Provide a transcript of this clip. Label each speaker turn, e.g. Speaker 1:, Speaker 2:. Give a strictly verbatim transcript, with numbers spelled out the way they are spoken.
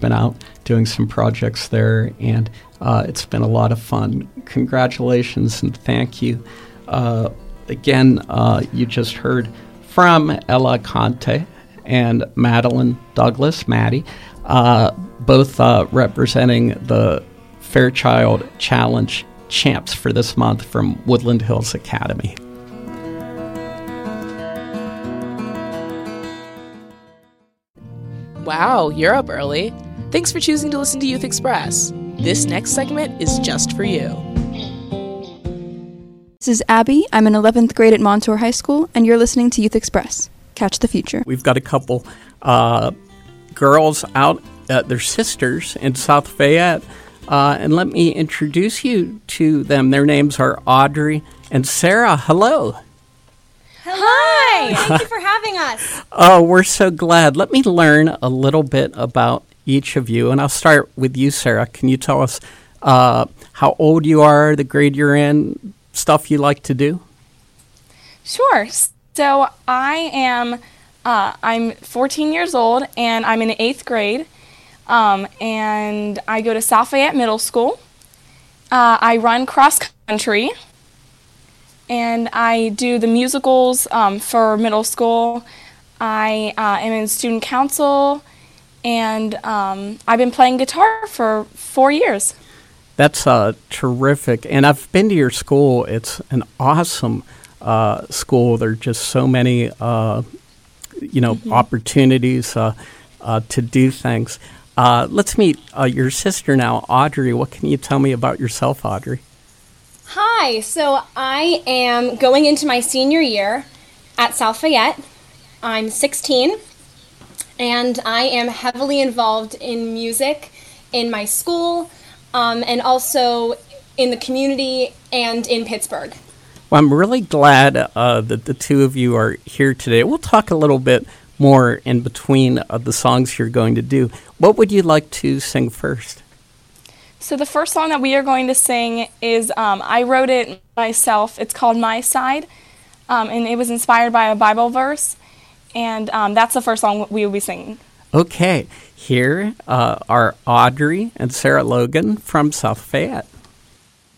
Speaker 1: been out doing some projects there, and uh, it's been a lot of fun. Congratulations and thank you. Uh, again, uh, you just heard from Ella Conte and Madeline Douglas, Maddie, uh, both uh, representing the Fairchild Challenge champs for this month from Woodland Hills Academy.
Speaker 2: Wow, you're up early. Thanks for choosing to listen to Youth Express. This next segment is just for you.
Speaker 3: This is Abby. I'm in eleventh grade at Montour High School, and you're listening to Youth Express. Catch the future.
Speaker 1: We've got a couple uh, girls out, uh, they're sisters in South Fayette, uh, and let me introduce you to them. Their names are Audrey and Sarah. Hello.
Speaker 4: Hi! Thank you for having us.
Speaker 1: Oh, we're so glad. Let me learn a little bit about each of you, and I'll start with you, Sarah. Can you tell us uh, how old you are, the grade you're in, stuff you like to do?
Speaker 5: Sure. So I am, uh, I'm fourteen years old, and I'm in the eighth grade, um, and I go to South Fayette Middle School. Uh, I run cross country, and I do the musicals um, for middle school. I uh, am in student council, and um, I've been playing guitar for four years.
Speaker 1: That's uh, terrific. And I've been to your school. It's an awesome uh, school. There are just so many, uh, you know, mm-hmm. opportunities uh, uh, to do things. Uh, let's meet uh, your sister now, Audrey. What can you tell me about yourself, Audrey?
Speaker 4: Hi, so I am going into my senior year at South Fayette. I'm sixteen, and I am heavily involved in music in my school, um, and also in the community and in Pittsburgh.
Speaker 1: Well, I'm really glad uh, that the two of you are here today. We'll talk a little bit more in between uh, the songs you're going to do. What would you like to sing first?
Speaker 5: So the first song that we are going to sing is, um, I wrote it myself. It's called My Side, um, and it was inspired by a Bible verse, and um, that's the first song we will be singing.
Speaker 1: Okay, here uh, are Audrey and Sarah Logan from South Fayette.